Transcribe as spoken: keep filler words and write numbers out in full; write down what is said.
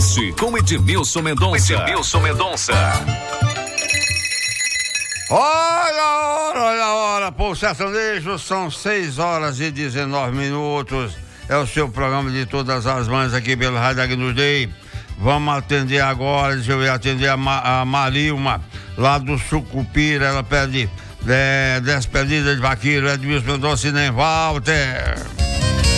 Nordeste com Edmilson Mendonça. Edmilson Mendonça. Olha a hora, olha a hora, povo sertanejo, são seis horas e dezenove minutos. É o seu programa de todas as manhãs aqui pelo Rádio Agnus Dei. Vamos atender agora, deixa eu ver, atender a, Ma, a Marilma, lá do Sucupira. Ela pede é, despedida de vaqueiro, Edmilson Mendonça e nem Walter.